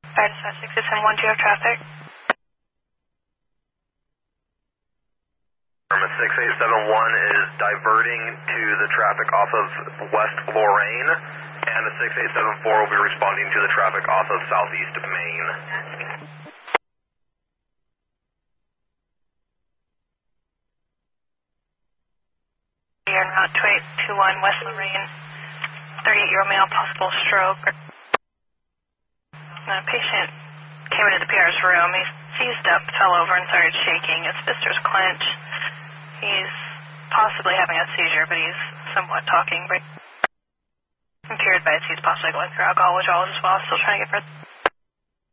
Fire dispatch 6 and 1, do you have traffic? Permit 6871 is diverting to the traffic off of West Lorraine, and the 6874 will be responding to the traffic off of Southeast Main. You're on Route 2821 West Lorraine, 38-year-old male, possible stroke. A patient came into the PR's room. He seized up, fell over, and started shaking. His fists are clenched. He's possibly having a seizure, but he's somewhat talking. Impaired by he's possibly going through alcohol withdrawals as well. Still trying to get breath.